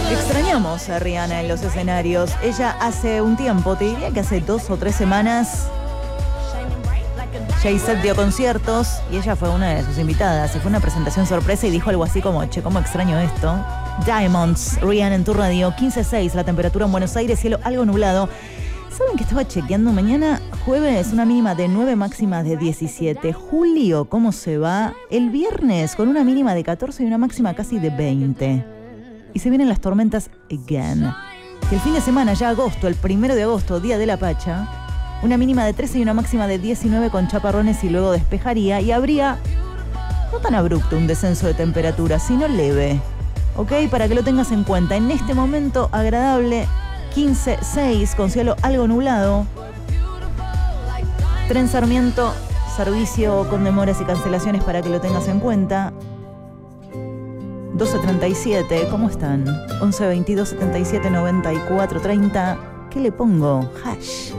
Extrañamos a Rihanna en los escenarios. Ella hace un tiempo, te diría que hace 2 o 3 semanas, Jay-Z dio conciertos y ella fue una de sus invitadas. Y fue una presentación sorpresa y dijo algo así como, che, ¿cómo extraño esto? Diamonds, Rihanna en tu radio, 15:06, la temperatura en Buenos Aires, cielo algo nublado. ¿Saben que estaba chequeando? Mañana jueves una mínima de 9, máxima de 17. Julio, ¿cómo se va? El viernes con una mínima de 14 y una máxima casi de 20. Y se vienen las tormentas again. Y el fin de semana, ya agosto, el 1 de agosto, Día de la Pacha, una mínima de 13 y una máxima de 19 con chaparrones y luego despejaría. Y habría, no tan abrupto, un descenso de temperatura, sino leve. ¿Ok? Para que lo tengas en cuenta. En este momento agradable, 15:06 con cielo algo nublado. Tren Sarmiento, servicio con demoras y cancelaciones para que lo tengas en cuenta. 12:37, ¿cómo están? 11 22 77 94 30. ¿Qué le pongo? Hash.